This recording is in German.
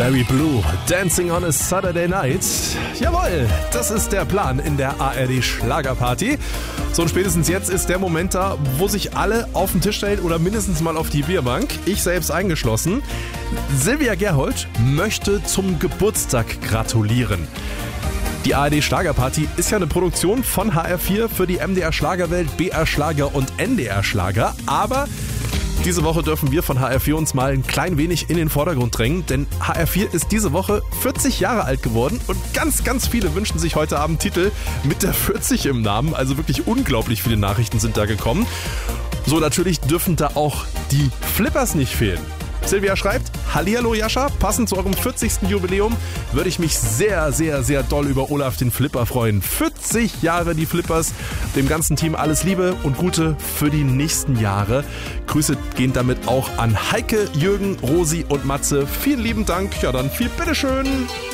Very Blue, Dancing on a Saturday Night. Jawohl, das ist der Plan in der ARD Schlagerparty. So, und spätestens jetzt ist der Moment da, wo sich alle auf den Tisch stellen oder mindestens mal auf die Bierbank. Ich selbst eingeschlossen. Silvia Gerhold möchte zum Geburtstag gratulieren. Die ARD Schlagerparty ist ja eine Produktion von HR4 für die MDR Schlagerwelt, BR Schlager und NDR Schlager. Aber diese Woche dürfen wir von HR4 uns mal ein klein wenig in den Vordergrund drängen, denn HR4 ist diese Woche 40 Jahre alt geworden und ganz, ganz viele wünschen sich heute Abend Titel mit der 40 im Namen. Also wirklich unglaublich viele Nachrichten sind da gekommen. So, natürlich dürfen da auch die Flippers nicht fehlen. Silvia schreibt: Hallihallo Jascha, passend zu eurem 40. Jubiläum würde ich mich sehr, sehr, sehr doll über Olaf den Flipper freuen. 40 Jahre die Flippers, dem ganzen Team alles Liebe und Gute für die nächsten Jahre. Grüße gehen damit auch an Heike, Jürgen, Rosi und Matze. Vielen lieben Dank, ja dann viel bitteschön.